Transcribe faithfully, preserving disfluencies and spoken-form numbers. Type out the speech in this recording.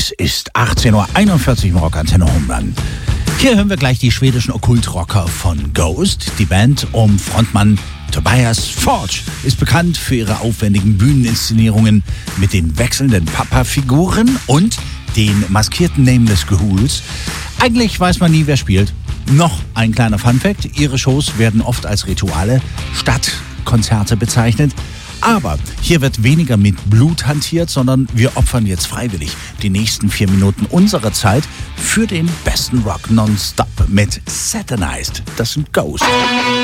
Es ist achtzehn Uhr einundvierzig im Rockantenne Home Run. Hier hören wir gleich die schwedischen Okkultrocker von Ghost. Die Band um Frontmann Tobias Forge ist bekannt für ihre aufwendigen Bühneninszenierungen mit den wechselnden Papa-Figuren und den maskierten Nameless Ghouls. Eigentlich weiß man nie, wer spielt. Noch ein kleiner Funfact: Ihre Shows werden oft als Rituale statt Konzerte bezeichnet. Aber hier wird weniger mit Blut hantiert, sondern wir opfern jetzt freiwillig die nächsten vier Minuten unserer Zeit für den besten Rock nonstop mit Satanized. Das sind Ghost.